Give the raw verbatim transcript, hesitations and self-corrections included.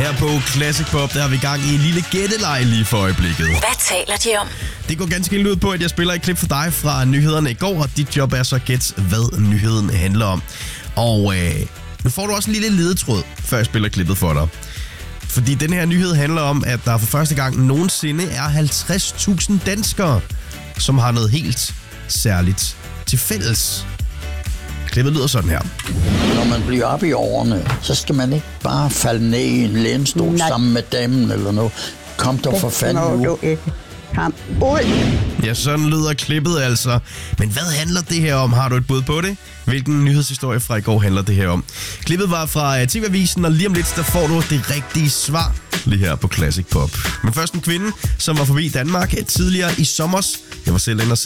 Her på Classic Pop, der har vi gang i en lille gætteleg lige for øjeblikket. Hvad taler de om? Det går ganske enkelt ud på, at jeg spiller et klip for dig fra nyhederne i går, og dit job er så at gætte, hvad nyheden handler om. Og øh, nu får du også en lille ledetråd, før jeg spiller klippet for dig. Fordi den her nyhed handler om, at der for første gang nogensinde er halvtreds tusind danskere, som har noget helt særligt til fælles. Klippet lyder sådan her. Når man bliver op i årene, så skal man ikke bare falde ned i en lænestol sammen med damen eller noget. Kom der for fanden ud. Kom ud. Ja, sådan lyder klippet altså. Men hvad handler det her om? Har du et bud på det? Hvilken nyhedshistorie fra i går handler det her om? Klippet var fra T V-avisen, og lige om lidt, der får du det rigtige svar lige her på Classic Pop. Men først en kvinde, som var forbi Danmark tidligere i sommers. Jeg var selv inde og